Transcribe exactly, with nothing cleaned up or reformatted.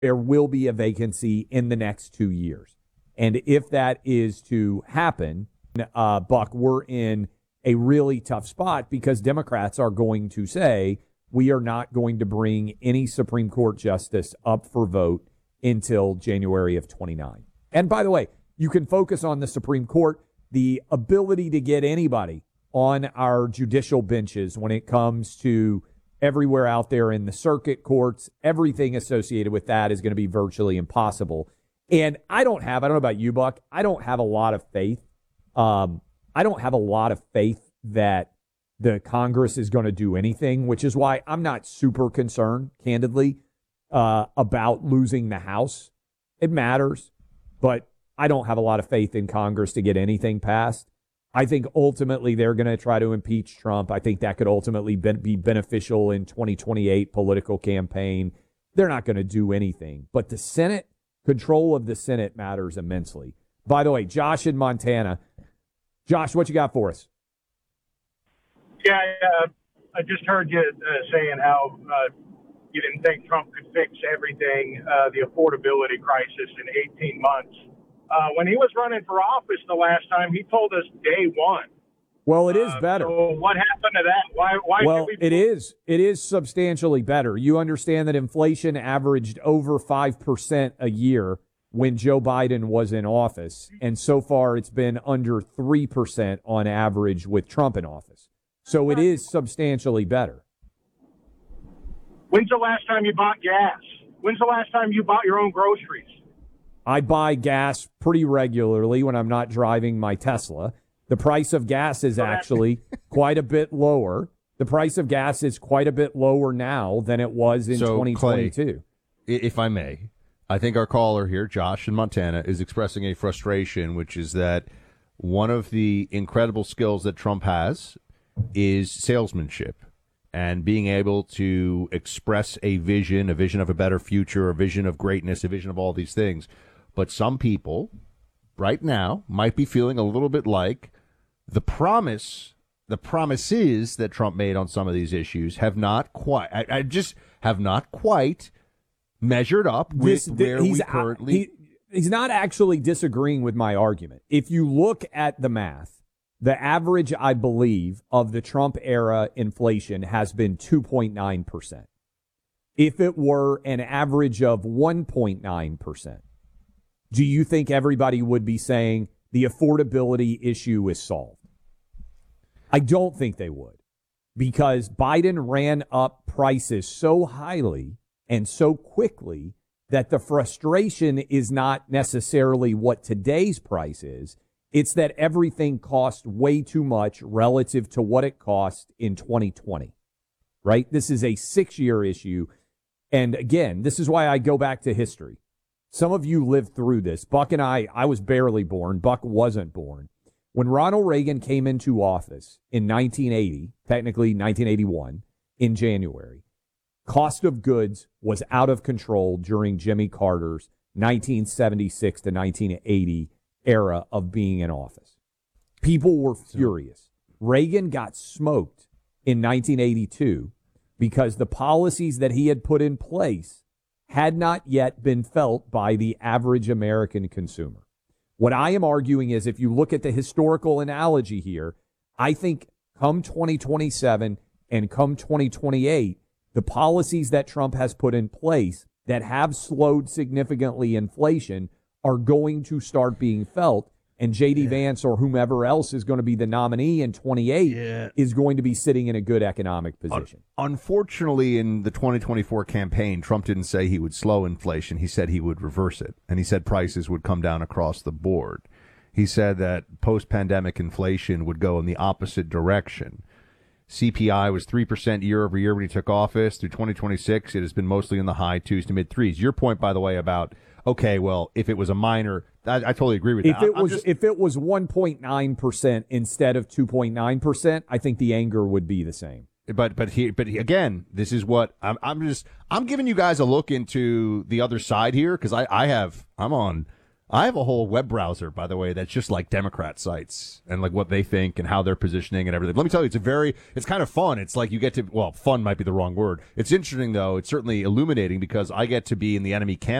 there will be a vacancy in the next two years. And if that is to happen, uh, Buck, we're in a really tough spot because Democrats are going to say we are not going to bring any Supreme Court justice up for vote until January of twenty-nine. And by the way, you can focus on the Supreme Court, the ability to get anybody on our judicial benches when it comes to everywhere out there in the circuit courts. Everything associated with that is going to be virtually impossible. And I don't have, I don't know about you, Buck, I don't have a lot of faith. Um, I don't have a lot of faith that the Congress is going to do anything, which is why I'm not super concerned, candidly, uh, about losing the House. It matters, but I don't have a lot of faith in Congress to get anything passed. I think ultimately they're going to try to impeach Trump. I think that could ultimately be beneficial in twenty twenty-eight political campaign. They're not going to do anything. But the Senate, control of the Senate matters immensely. By the way, Josh in Montana. Josh, what you got for us? Yeah, uh, I just heard you uh, saying how uh, you didn't think Trump could fix everything, uh, the affordability crisis in eighteen months. Uh, when he was running for office the last time, he told us day one. Well, it is uh, better. So what happened to that? Why? Why? Well, should we- it is. It is substantially better. You understand that inflation averaged over five percent a year when Joe Biden was in office, and so far it's been under three percent on average with Trump in office. So it is substantially better. When's the last time you bought gas? When's the last time you bought your own groceries? I buy gas pretty regularly when I'm not driving my Tesla. The price of gas is actually quite a bit lower. The price of gas is quite a bit lower now than it was in so, twenty twenty-two. Clay, if I may, I think our caller here, Josh in Montana, is expressing a frustration, which is that one of the incredible skills that Trump has is salesmanship and being able to express a vision, a vision of a better future, a vision of greatness, a vision of all these things. But some people right now might be feeling a little bit like the promise, the promises that Trump made on some of these issues have not quite, I, I just have not quite measured up with This, where he's we currently. He, he's not actually disagreeing with my argument. If you look at the math, the average, I believe, of the Trump era inflation has been two point nine percent. If it were an average of one point nine percent, do you think everybody would be saying the affordability issue is solved? I don't think they would, because Biden ran up prices so highly and so quickly that the frustration is not necessarily what today's price is. It's that everything cost way too much relative to what it cost in twenty twenty, right? This is a six-year issue. And again, this is why I go back to history. Some of you lived through this. Buck and I, I was barely born. Buck wasn't born. When Ronald Reagan came into office in nineteen eighty, technically nineteen eighty-one, in January, cost of goods was out of control during Jimmy Carter's nineteen seventy-six to nineteen eighty era of being in office. People were furious. Reagan got smoked in nineteen eighty-two because the policies that he had put in place had not yet been felt by the average American consumer. What I am arguing is, if you look at the historical analogy here, I think come twenty twenty-seven and come twenty twenty-eight, the policies that Trump has put in place that have slowed significantly inflation are going to start being felt. And J D. Yeah. Vance or whomever else is going to be the nominee in twenty-eight yeah. is going to be sitting in a good economic position. Unfortunately, in the twenty twenty-four campaign, Trump didn't say he would slow inflation. He said he would reverse it. And he said prices would come down across the board. He said that post-pandemic inflation would go in the opposite direction. C P I was three percent year over year when he took office. Through twenty twenty-six, it has been mostly in the high twos to mid threes. Your point, by the way, about, okay, well, if it was a minor, I, I totally agree with if that. It I'm was, just, if it was one point nine percent instead of two point nine percent, I think the anger would be the same. But but he, but he, again, this is what I'm. I'm just I'm giving you guys a look into the other side here, because I, I have I'm on I have a whole web browser, by the way, that's just like Democrat sites and like what they think and how they're positioning and everything. Let me tell you, it's a very, it's kind of fun. It's like you get to, well, fun might be the wrong word. It's interesting, though. It's certainly illuminating because I get to be in the enemy camp